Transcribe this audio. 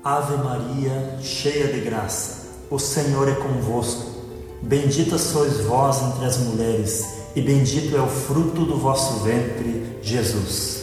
Ave Maria, cheia de graça, o Senhor é convosco. Bendita sois vós entre as mulheres, e bendito é o fruto do vosso ventre, Jesus.